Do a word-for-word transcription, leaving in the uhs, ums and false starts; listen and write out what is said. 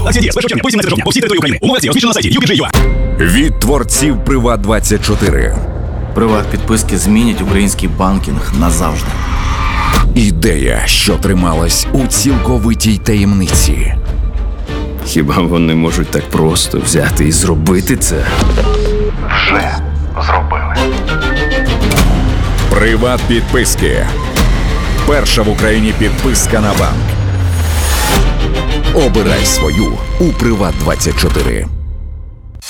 Акція діє з першого червня по сімнадцяте жовтня по всій території України. Умови акції розміщено на сайті ю пі джей точка ю а. Від творців Приват двадцять чотири. Приват підписки змінять український банкінг назавжди. Ідея, що трималась у цілковитій таємниці. Хіба вони можуть так просто взяти і зробити це? Вже зробили. Приват підписки. Перша в Україні підписка на банк. Обирай свою у Приват двадцять чотири.